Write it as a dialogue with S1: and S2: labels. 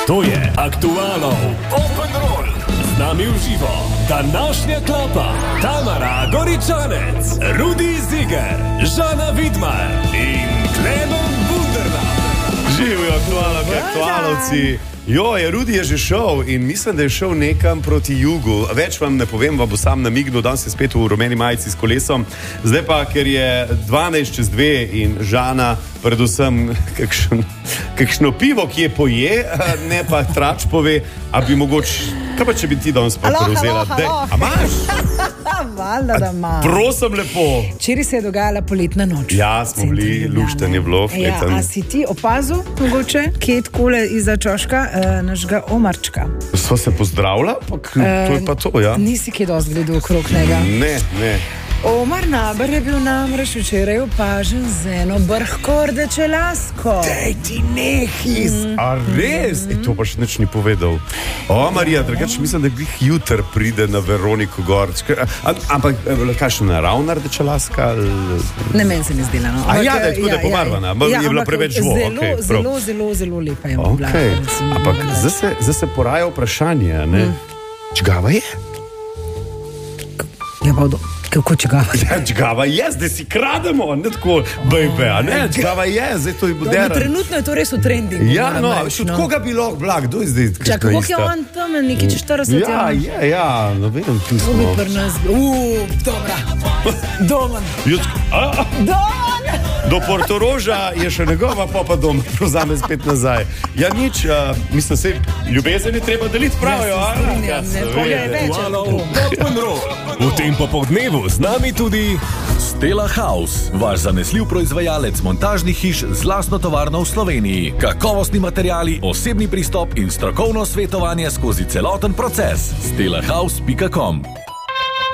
S1: To je aktualno Open Roll. Z nami v živo današnja klapa Tamara Goričanec, Rudi Ziger, Žana Vidmar in Klemen Bunderla.
S2: Živijo aktualovci. Jo, Rudi je že šel in mislim, da je šel nekam proti jugu. Več vam ne povem, vam bo sam namignil, danes je spet v rumeni majici s kolesom. Zdaj pa, ker je 12:02 in Žana predvsem kakšno pivo, ki je poje, ne pa trač pove, a bi mogoče, kaj pa če bi ti danes pa prevzela? A imaš?
S3: Valjda, da ima.
S2: Prosim lepo.
S3: Včeraj se je dogajala poletna noč.
S2: Ja, smo bili, lušten je bilo.
S3: Ja, a si ti opazil, mogoče, kje je takole iza čoška našega Omarčka?
S2: Sva se pozdravila, ampak to je pa to, ja.
S3: Nisi kaj dosti gledal okrog njega?
S2: Ne.
S3: Omar Naber je bil namreč včeraj opažen z eno brhko rdečelasko.
S2: Dej ti nehi, a res? To pa še nič ni povedal. O, Marija, drugače mislim, da glih jutr pride na Veroniko Gorč. Ampak, kakšna naravna rdečelaska?
S3: Ne, meni se mi zdela, no.
S2: A ja, da je tako da pobarvana, je bila preveč žvo.
S3: Zelo lepa je bila.
S2: Ampak zdaj se poraja vprašanje, ne? Čigava je?
S3: Ja, pa kako čigava?
S2: Ja, čigava je, zdaj si krademo, ne tako, bejbe, a ne? Čigava je, zdaj to je modern.
S3: Trenutno je to res v trendingu.
S2: Ja, no, od koga bi lahko blag, kdo je zdaj?
S3: Čak, koliko je on tam, neki 40?
S2: Ja, ne vem, tu smo.
S3: To bi pri nas bil. Dobra. Domen.
S2: Do Portoroža je še njegova, pa dom, prevzame spet nazaj. Ja, nič, mislim, se ljubezen je treba deliti, pravijo,
S1: V tem popoldnevu z nami tudi Stella House, vaš zanesljiv proizvajalec montažnih hiš z lastno tovarno v Sloveniji. Kakovostni materiali, osebni pristop in strokovno svetovanje skozi celoten proces. stellahouse.com